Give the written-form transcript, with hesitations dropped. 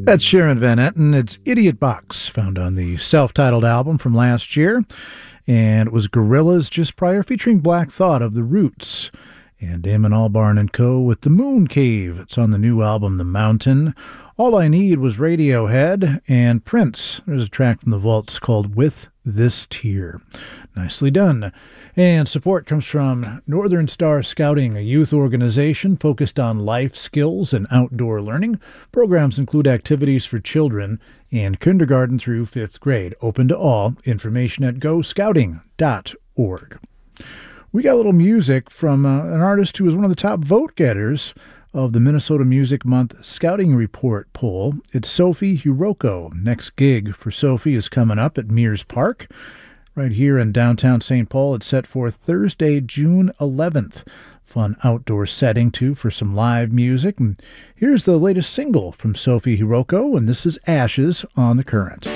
That's Sharon Van Etten. It's Idiot Box, found on the self-titled album from last year. And it was Gorillaz just prior, featuring Black Thought of The Roots. And Damon Albarn and Co. with The Moon Cave. It's on the new album, The Mountain. All I Need was Radiohead and Prince. There's a track from the Vaults called With This Tear. Nicely done. And support comes from Northern Star Scouting, a youth organization focused on life skills and outdoor learning. Programs include activities for children and kindergarten through 5th grade. Open to all. Information at goscouting.org. We got a little music from an artist who is one of the top vote getters of the Minnesota Music Month Scouting Report poll. It's Sophie Hiroko. Next gig for Sophie is coming up at Mears Park, right here in downtown St. Paul. It's set for Thursday, June 11th. Fun outdoor setting, too, for some live music. And here's the latest single from Sophie Hiroko, and this is Ashes on the Current.